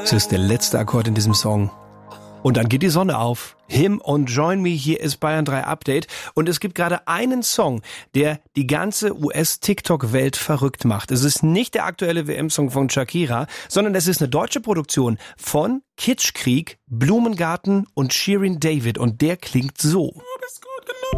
Das ist der letzte Akkord in diesem Song. Und dann geht die Sonne auf. Him und Join Me, hier ist Bayern 3 Update. Und es gibt gerade einen Song, der die ganze US-TikTok-Welt verrückt macht. Es ist nicht der aktuelle WM-Song von Shakira, sondern es ist eine deutsche Produktion von Kitschkrieg, Blumengarten und Shirin David. Und der klingt so.